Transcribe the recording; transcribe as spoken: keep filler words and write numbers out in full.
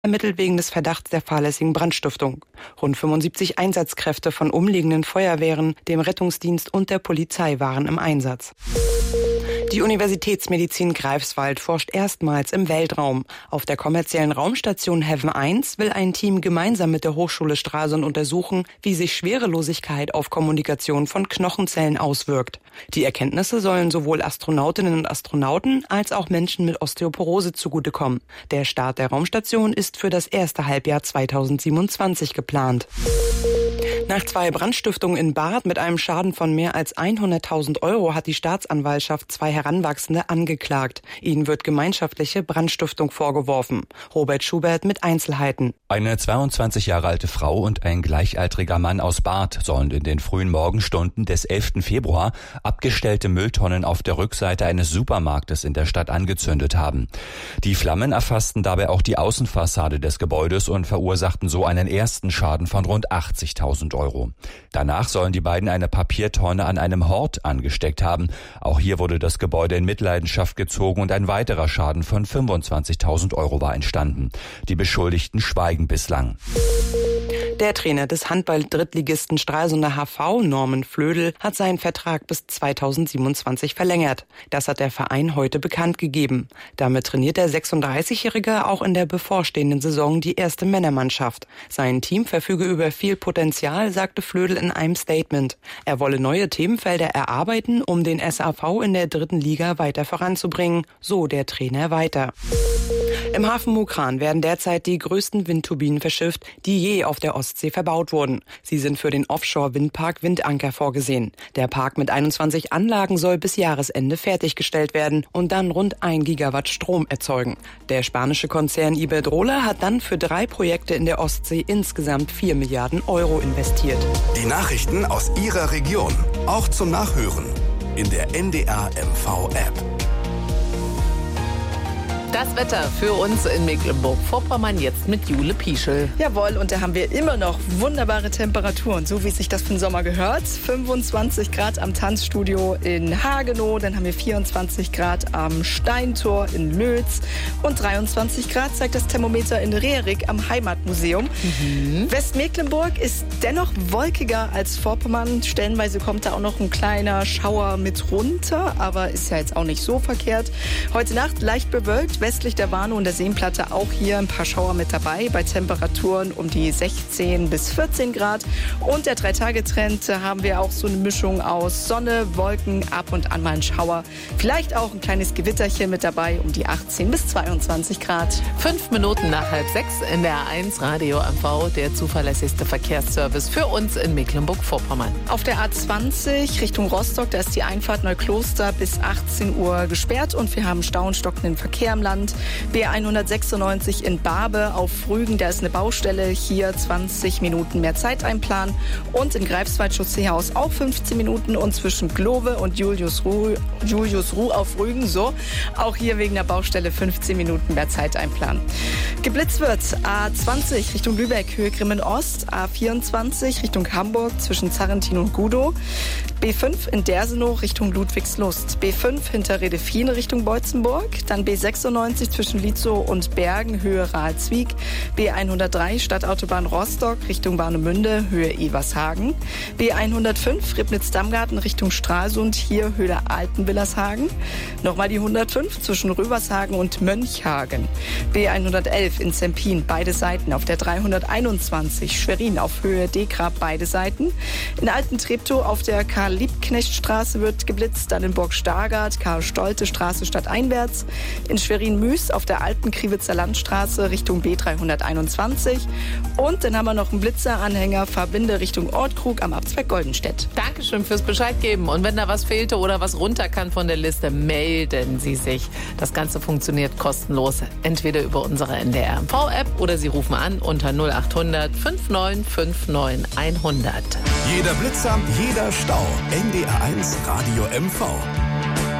ermittelt wegen des Verdachts der fahrlässigen Brandstiftung. Rund fünfundsiebzig Einsatzkräfte von umliegenden Feuerwehren, dem Rettungsdienst und der Polizei waren im Einsatz. Die Universitätsmedizin Greifswald forscht erstmals im Weltraum. Auf der kommerziellen Raumstation Heaven eins will ein Team gemeinsam mit der Hochschule Stralsund untersuchen, wie sich Schwerelosigkeit auf Kommunikation von Knochenzellen auswirkt. Die Erkenntnisse sollen sowohl Astronautinnen und Astronauten als auch Menschen mit Osteoporose zugutekommen. Der Start der Raumstation ist für das erste Halbjahr zweitausendsiebenundzwanzig geplant. Nach zwei Brandstiftungen in Barth mit einem Schaden von mehr als hunderttausend Euro hat die Staatsanwaltschaft zwei Heranwachsende angeklagt. Ihnen wird gemeinschaftliche Brandstiftung vorgeworfen. Robert Schubert mit Einzelheiten. Eine zweiundzwanzig Jahre alte Frau und ein gleichaltriger Mann aus Barth sollen in den frühen Morgenstunden des elften Februar abgestellte Mülltonnen auf der Rückseite eines Supermarktes in der Stadt angezündet haben. Die Flammen erfassten dabei auch die Außenfassade des Gebäudes und verursachten so einen ersten Schaden von rund achtzigtausend Euro. Danach sollen die beiden eine Papiertonne an einem Hort angesteckt haben. Auch hier wurde das Gebäude in Mitleidenschaft gezogen und ein weiterer Schaden von fünfundzwanzigtausend Euro war entstanden. Die Beschuldigten schweigen bislang. Der Trainer des Handball-Drittligisten Stralsunder H V, Norman Flödel, hat seinen Vertrag bis zweitausendsiebenundzwanzig verlängert. Das hat der Verein heute bekannt gegeben. Damit trainiert der sechsunddreißigjährige auch in der bevorstehenden Saison die erste Männermannschaft. Sein Team verfüge über viel Potenzial, sagte Flödel in einem Statement. Er wolle neue Themenfelder erarbeiten, um den S A V in der dritten Liga weiter voranzubringen, so der Trainer weiter. Im Hafen Mukran werden derzeit die größten Windturbinen verschifft, die je auf der Ostsee verbaut wurden. Sie sind für den Offshore-Windpark Windanker vorgesehen. Der Park mit einundzwanzig Anlagen soll bis Jahresende fertiggestellt werden und dann rund ein Gigawatt Strom erzeugen. Der spanische Konzern Iberdrola hat dann für drei Projekte in der Ostsee insgesamt vier Milliarden Euro investiert. Die Nachrichten aus Ihrer Region, auch zum Nachhören in der N D R M V App. Das Wetter für uns in Mecklenburg-Vorpommern jetzt mit Jule Pieschel. Jawohl, und da haben wir immer noch wunderbare Temperaturen, so wie sich das für den Sommer gehört. fünfundzwanzig Grad am Tanzstudio in Hagenow, dann haben wir vierundzwanzig Grad am Steintor in Lötz und dreiundzwanzig Grad zeigt das Thermometer in Reerig am Heimatmuseum. Mhm. Westmecklenburg ist dennoch wolkiger als Vorpommern. Stellenweise kommt da auch noch ein kleiner Schauer mit runter, aber ist ja jetzt auch nicht so verkehrt. Heute Nacht leicht bewölkt. Westlich der Warnow und der Seenplatte auch hier ein paar Schauer mit dabei, bei Temperaturen um die sechzehn bis vierzehn Grad. Und der Drei-Tage-Trend haben wir auch so eine Mischung aus Sonne, Wolken, ab und an mal ein Schauer. Vielleicht auch ein kleines Gewitterchen mit dabei um die achtzehn bis zweiundzwanzig Grad. Fünf Minuten nach halb sechs in der A eins Radio M V, der zuverlässigste Verkehrsservice für uns in Mecklenburg-Vorpommern. Auf der A zwanzig Richtung Rostock, da ist die Einfahrt Neukloster bis achtzehn Uhr gesperrt und wir haben Stau und stockenden Verkehr im Land. B hundertsechsundneunzig in Barbe auf Rügen, da ist eine Baustelle, hier zwanzig Minuten mehr Zeit einplanen. Und in Greifswald Chausseehaus auch fünfzehn Minuten und zwischen Glove und Julius Ruh, Julius Ruh auf Rügen, so, auch hier wegen der Baustelle fünfzehn Minuten mehr Zeit einplanen. Geblitzt wird A zwanzig Richtung Lübeck, Höhe Grimmen Ost, A vierundzwanzig Richtung Hamburg zwischen Zarrentin und Gudow, B fünf in Dersenow Richtung Ludwigslust, B fünf hinter Redefien Richtung Beutzenburg, dann B sechsundneunzig zwischen Lietzow und Bergen, Höhe Rahlswijk, B hundertdrei Stadtautobahn Rostock Richtung Warnemünde, Höhe Evershagen, B hundertfünf Ribnitz-Dammgarten Richtung Stralsund, hier Höhe Altenwillershagen, nochmal die hundertfünf zwischen Röbershagen und Mönchhagen, B hundertelf in Zempin, beide Seiten, auf der dreihunderteinundzwanzig Schwerin auf Höhe Degrab, beide Seiten, in Alten-Treptow auf der Karl-Liebknecht-Straße wird geblitzt, dann in Burg-Stargard, Karl-Stolte-Straße stadteinwärts, in Schwerin-Müs auf der alten Kriwitzer Landstraße Richtung B dreihunderteinundzwanzig und dann haben wir noch einen Blitzeranhänger, verbinde Richtung Ortkrug am Abzweig Goldenstedt. Dankeschön fürs Bescheid geben und wenn da was fehlte oder was runter kann von der Liste, melden Sie sich. Das Ganze funktioniert kostenlos, entweder über unsere N D R M V App oder Sie rufen an unter null acht hundert fünf neun fünf neun hundert. Jeder Blitzer, jeder Stau. N D R eins Radio M V.